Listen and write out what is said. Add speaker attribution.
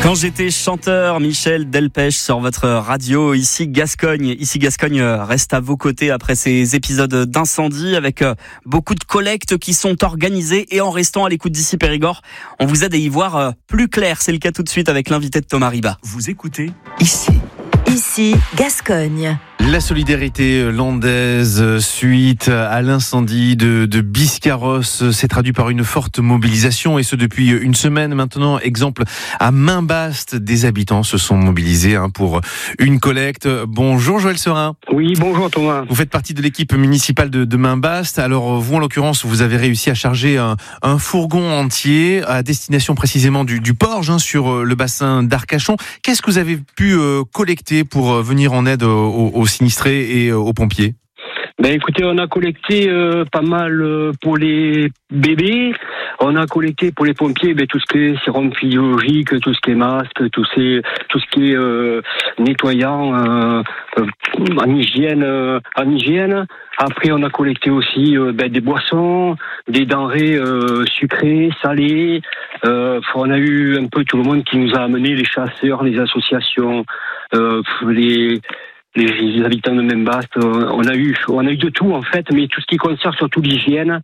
Speaker 1: Quand j'étais chanteur, Michel Delpech sur votre radio, ici Gascogne. Ici Gascogne reste à vos côtés après ces épisodes d'incendie avec beaucoup de collectes qui sont organisées et en restant à l'écoute d'ici Périgord, on vous aide à y voir plus clair. C'est le cas tout de suite avec l'invité de Thomas Riba.
Speaker 2: Vous écoutez ici.
Speaker 3: Ici Gascogne.
Speaker 4: La solidarité landaise suite à l'incendie de Biscarrosse s'est traduit par une forte mobilisation et ce depuis une semaine maintenant. Exemple à Mainbaste, des habitants se sont mobilisés pour une collecte. Bonjour Joël Serin.
Speaker 5: Oui, bonjour Thomas.
Speaker 4: Vous faites partie de l'équipe municipale de Mainbaste. Alors vous en l'occurrence, vous avez réussi à charger un fourgon entier à destination précisément du Porge sur le bassin d'Arcachon. Qu'est-ce que vous avez pu collecter pour venir en aide aux sinistrés et aux pompiers?
Speaker 5: Écoutez, on a collecté pas mal pour les bébés. On a collecté pour les pompiers tout ce qui est sérum physiologique, tout ce qui est masque, tout ce qui est nettoyant en hygiène. Après, on a collecté aussi des boissons, des denrées sucrées, salées. On a eu un peu tout le monde qui nous a amené, les chasseurs, les associations, les habitants de Mainbaste, on a eu de tout en fait, mais tout ce qui concerne surtout l'hygiène,